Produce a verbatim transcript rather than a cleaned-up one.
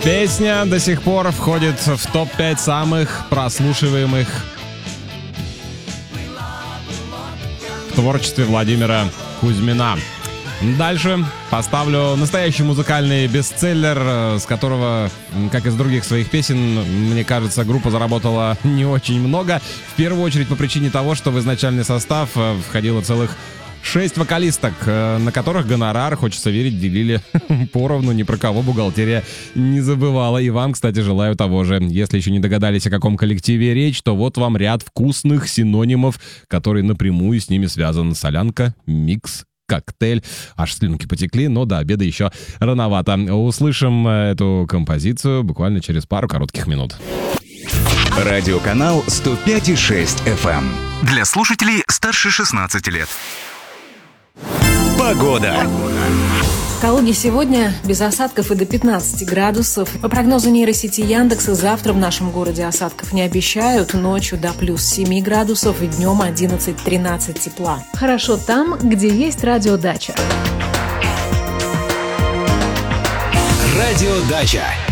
Песня до сих пор входит в топ пять самых прослушиваемых в творчестве Владимира Кузьмина. Дальше поставлю настоящий музыкальный бестселлер, с которого, как и с других своих песен, мне кажется, группа заработала не очень много. В первую очередь по причине того, что в изначальный состав входило целых шесть вокалисток, на которых гонорар, хочется верить, делили поровну, ни про кого бухгалтерия не забывала. И вам, кстати, желаю того же. Если еще не догадались, о каком коллективе речь, то вот вам ряд вкусных синонимов, которые напрямую с ними связаны. Солянка, микс, коктейль. Аж слюнки потекли, но до обеда еще рановато. Услышим эту композицию буквально через пару коротких минут. Радиоканал сто пять и шесть эф эм. Для слушателей старше шестнадцати лет. Погода. В Калуге сегодня без осадков и до пятнадцати градусов. По прогнозу нейросети Яндекса, завтра в нашем городе осадков не обещают. Ночью до плюс семи градусов и днем одиннадцать-тринадцать тепла. Хорошо там, где есть радиодача. Радиодача.